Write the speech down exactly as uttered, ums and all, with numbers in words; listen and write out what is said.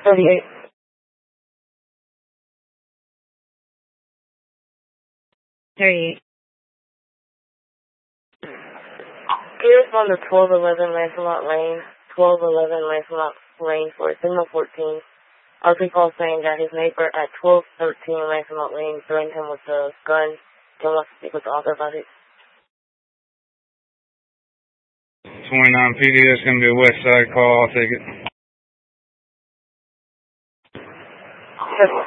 thirty-eight. thirty-eight. Can you respond to twelve eleven Lancelot Lane, twelve eleven Lancelot Lane for signal fourteen. R P call saying that his neighbor at twelve thirteen Lancelot Lane threatened him with a gun and wants to speak with the author about it. twenty-nine P D, that's going to be a west side call. I'll take it. Yes.